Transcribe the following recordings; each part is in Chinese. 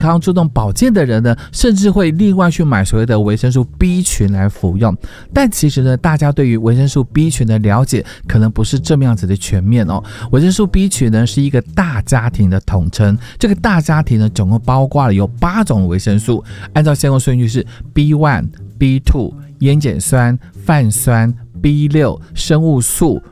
康注重保健的人呢，甚至会另外去买所谓的维生素 B 群来服用。但其实呢，大家对于维生素 B 群的了解可能不是这么样子的全面哦。维生素 B 群呢是一个大家庭的统称，这个大家庭呢总共包括了有8种维生素，按照先后顺序是 B1、B2、烟碱酸、泛酸、B6、生物素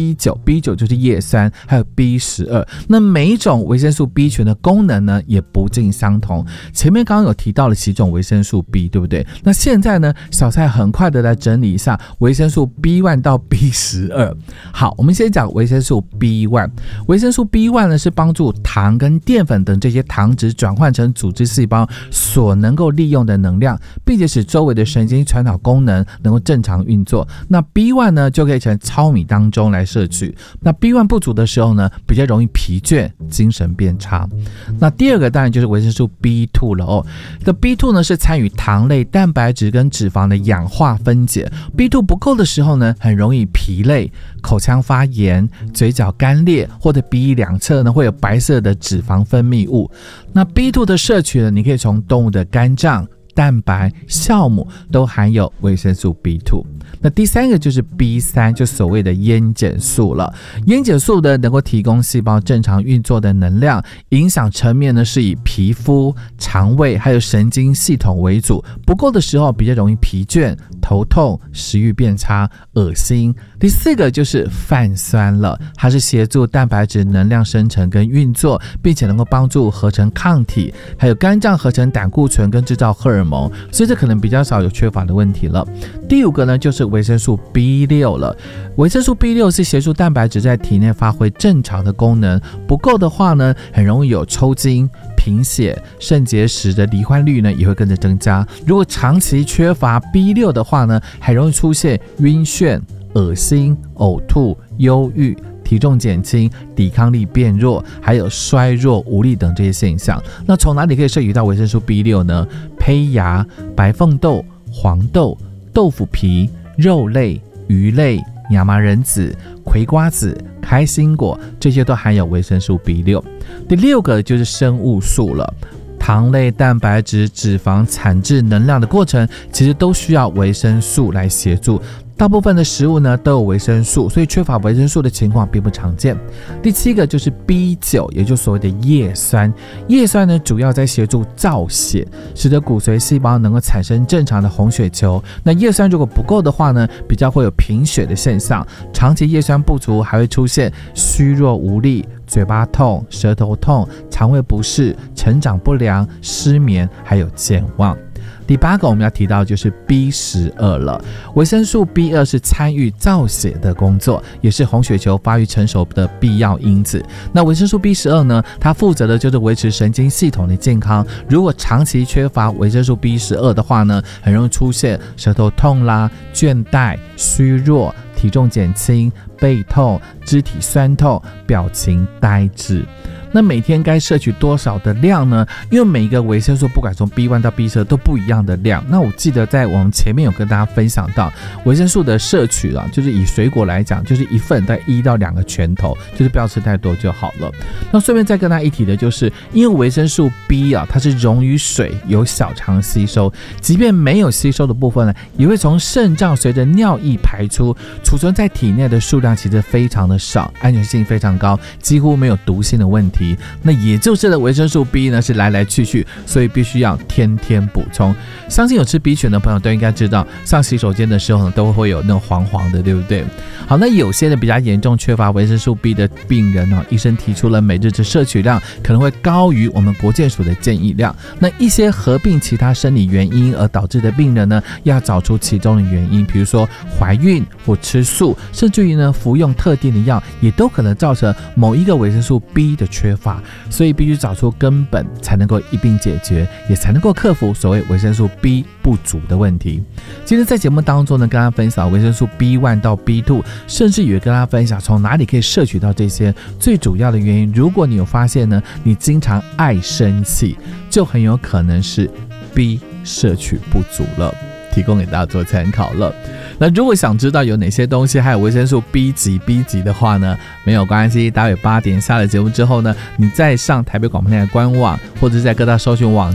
B9 就是叶酸，还有 B12。那每一种维生素 B 群的功能呢也不尽相同。前面刚刚有提到了几种维生素 B， 对不对？那现在呢，小蔡很快的来整理一下维生素 B1 到 B12。好，我们先讲维生素 B1。维生素 B1 呢是帮助糖跟淀粉等这些糖质转换成组织细胞所能够利用的能量，并且使周围的神经传导功能能够正常运作。那 B1 呢就可以从糙米当中来摄取。那 B1 不足的时候呢，比较容易疲倦，精神变差。那第二个当然就是维生素 B2 了哦。这 B2 呢是参与糖类、蛋白质跟脂肪的氧化分解。B2 不够的时候呢，很容易疲累、口腔发炎、嘴角干裂，或者鼻翼两侧呢会有白色的脂肪分泌物。那 B2 的摄取呢，你可以从动物的肝脏、蛋白、酵母都含有维生素 B2。 那第三个就是 B3， 就所谓的烟碱素了。烟碱素呢能够提供细胞正常运作的能量，影响层面呢是以皮肤、肠胃还有神经系统为主，不够的时候比较容易疲倦、头痛、食欲变差、恶心。第四个就是泛酸了，它是协助蛋白质能量生成跟运作，并且能够帮助合成抗体，还有肝脏合成胆固醇跟制造荷尔蒙，所以这可能比较少有缺乏的问题了。第五个呢就是维生素 B6 了。维生素 B6 是协助蛋白质在体内发挥正常的功能，不够的话呢，很容易有抽筋、贫血、肾结石的罹患率呢也会跟着增加。如果长期缺乏 B6 的话呢，很容易出现晕眩、恶心、呕吐、忧郁、体重减轻、抵抗力变弱，还有衰弱无力等这些现象。那从哪里可以摄取到维生素 B6 呢？胚芽、白凤豆、黄豆、豆腐皮、肉类、鱼类、亚麻仁籽、葵瓜子、开心果，这些都含有维生素 B6。 第六个就是生物素了。糖类、蛋白质、脂肪产制能量的过程，其实都需要维生素来协助。大部分的食物呢都有维生素，所以缺乏维生素的情况并不常见。第七个就是 B9， 也就是所谓的叶酸。叶酸呢主要在协助造血，使得骨髓细胞能够产生正常的红血球。那叶酸如果不够的话呢，比较会有贫血的现象。长期叶酸不足，还会出现虚弱无力、嘴巴痛、舌头痛、肠胃不适、成长不良、失眠，还有健忘。第八个我们要提到就是 B12 了。维生素 B2 是参与造血的工作，也是红血球发育成熟的必要因子。那维生素 B12 呢，它负责的就是维持神经系统的健康。如果长期缺乏维生素 B12 的话呢，很容易出现舌头痛啦、倦怠、虚弱、体重减轻、背痛、肢体酸痛、表情呆滞。那每天该摄取多少的量呢？因为每一个维生素不管从 B1 到 B12 都不一样的量。那我记得在我们前面有跟大家分享到维生素的摄取啊，就是以水果来讲，就是一份在1到2个拳头，就是不要吃太多就好了。那顺便再跟大家一提的就是，因为维生素 B 啊，它是溶于水，由小肠吸收，即便没有吸收的部分呢，也会从肾脏随着尿液排出，储存在体内的数量其实非常的少，安全性非常高，几乎没有毒性的问题。那也就是的维生素 B 呢是来来去去，所以必须要天天补充。相信有吃 B 群的朋友都应该知道，上洗手间的时候呢都会有那种黄黄的，对不对？好，那有些的比较严重缺乏维生素 B 的病人呢，医生提出了每日的摄取量可能会高于我们国健署的建议量。那一些合并其他生理原因而导致的病人呢，要找出其中的原因，比如说怀孕或吃素，甚至于呢服用特定的药，也都可能造成某一个维生素 B 的缺乏，所以必须找出根本，才能够一并解决，也才能够克服所谓维生素 B 不足的问题。今天在节目当中呢，跟大家分享维生素 B1 到 B2， 甚至也跟大家分享从哪里可以摄取到这些最主要的原因。如果你有发现呢，你经常爱生气，就很有可能是 B 摄取不足了。 提供给大家做参考了。那如果想知道有哪些东西还有维生素 B 级的话呢，没有关系，待会8点下了节目之后呢，你再上台北广播电台官网或者是在各大搜寻网